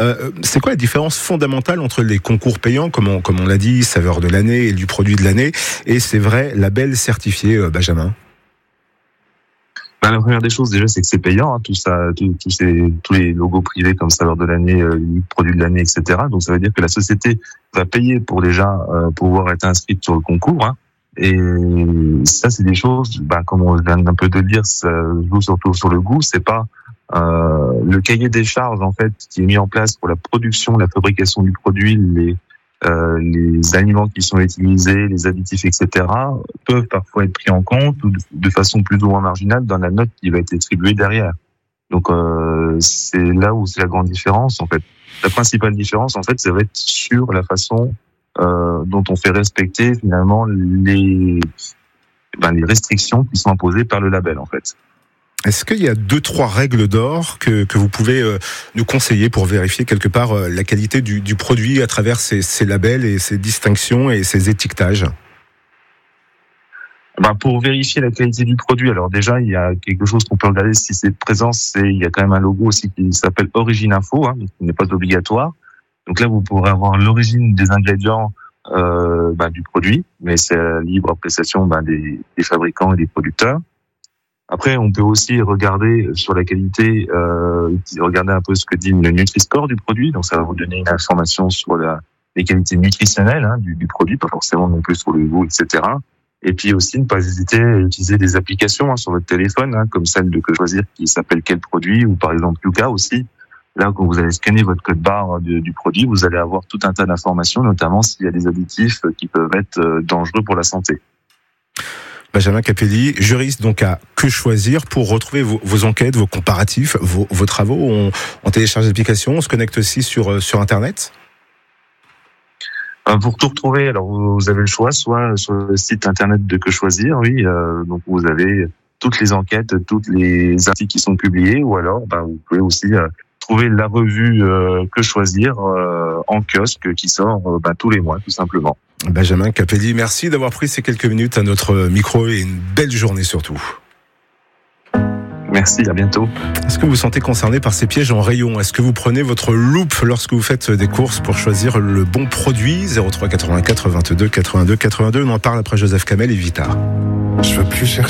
C'est quoi la différence fondamentale entre les concours payants, comme on l'a dit, saveur de l'année et du produit de l'année, et ces vrais labels certifiés, Benjamin? La première des choses déjà, c'est que c'est payant, tout ça, tous les logos privés comme saveur de l'année, produit de l'année, etc. Donc ça veut dire que la société va payer pour déjà pouvoir être inscrite sur le concours. Et ça, c'est des choses, comme on vient un peu de le dire, ça joue surtout sur le goût. C'est pas le cahier des charges en fait qui est mis en place pour la production, la fabrication du produit, les aliments qui sont utilisés, les additifs, etc., peuvent parfois être pris en compte ou de façon plus ou moins marginale dans la note qui va être attribuée derrière. Donc c'est là où c'est la grande différence en fait. La principale différence en fait, ça va être sur la façon dont on fait respecter finalement les restrictions qui sont imposées par le label en fait. Est-ce qu'il y a 2-3 règles d'or que vous pouvez nous conseiller pour vérifier quelque part la qualité du produit à travers ces labels et ces distinctions et ces étiquetages? Pour vérifier la qualité du produit, alors déjà il y a quelque chose qu'on peut regarder si c'est présent, il y a quand même un logo aussi qui s'appelle Origine Info, qui n'est pas obligatoire. Donc là vous pourrez avoir l'origine des ingrédients du produit, mais c'est la libre appréciation des fabricants et des producteurs. Après, on peut aussi regarder sur la qualité, regarder un peu ce que dit le Nutri-Score du produit. Donc, ça va vous donner une information sur les qualités nutritionnelles du produit, pas forcément non plus sur le goût, etc. Et puis aussi, ne pas hésiter à utiliser des applications sur votre téléphone, comme celle de Que Choisir qui s'appelle Quel produit, ou par exemple Yuka aussi. Là, quand vous allez scanner votre code barre du produit, vous allez avoir tout un tas d'informations, notamment s'il y a des additifs qui peuvent être dangereux pour la santé. Benjamin Capelli, juriste donc à Que Choisir. Pour retrouver vos enquêtes, vos comparatifs, vos travaux, on télécharge l'application, on se connecte aussi sur Internet. Pour tout retrouver, alors vous avez le choix, soit sur le site internet de Que Choisir, donc vous avez toutes les enquêtes, toutes les articles qui sont publiés, ou alors vous pouvez aussi trouver la revue Que Choisir en kiosque qui sort tous les mois, tout simplement. Benjamin Capelli, merci d'avoir pris ces quelques minutes à notre micro et une belle journée surtout. Merci, à bientôt. Est-ce que vous vous sentez concerné par ces pièges en rayon? Est-ce que vous prenez votre loupe lorsque vous faites des courses pour choisir le bon produit? 03 84 22 82 82. On en parle après Joseph Kamel et Vita. Je veux plus chercher.